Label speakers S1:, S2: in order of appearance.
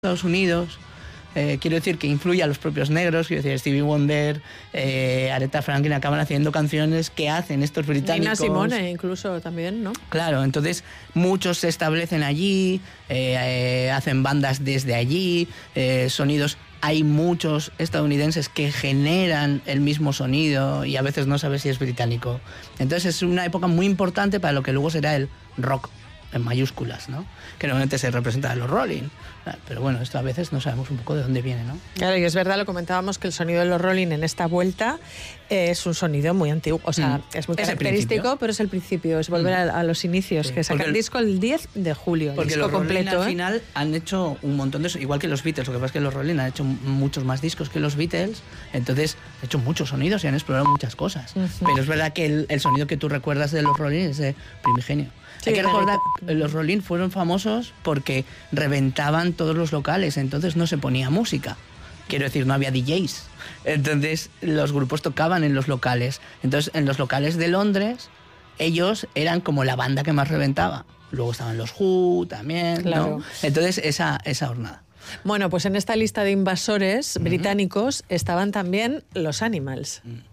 S1: Estados Unidos, quiero decir que influye a los propios negros, quiero decir Stevie Wonder, Aretha Franklin acaban haciendo canciones que hacen estos británicos.
S2: Nina Simone incluso también, ¿no?
S1: Claro, entonces muchos se establecen allí, hacen bandas desde allí, sonidos. Hay muchos estadounidenses que generan el mismo sonido y a veces no sabes si es británico. Entonces es una época muy importante para lo que luego será el rock en mayúsculas, ¿no? Que normalmente se representa en los Rolling. Pero bueno, esto a veces no sabemos un poco de dónde viene, ¿no?
S2: Claro, y es verdad, lo comentábamos, que el sonido de los Rolling en esta vuelta es un sonido muy antiguo. O sea, es muy característico, pero es el principio, es volver a los inicios, sí, que saca el disco el 10 de julio.
S1: Porque
S2: el disco
S1: los
S2: completo,
S1: Rolling al final han hecho un montón de eso, igual que los Beatles. Lo que pasa es que los Rolling han hecho muchos más discos que los Beatles, entonces han hecho muchos sonidos y han explorado muchas cosas. Pero es verdad que el sonido que tú recuerdas de los Rolling es primigenio. Sí, hay que recordar que los Rolling fueron famosos porque reventaban todos los locales, entonces no se ponía música. Quiero decir, no había DJs. Entonces los grupos tocaban en los locales. Entonces en los locales de Londres ellos eran como la banda que más reventaba. Luego estaban los Who también, claro, ¿no? Entonces esa jornada.
S2: Bueno, pues en esta lista de invasores británicos estaban también los Animals.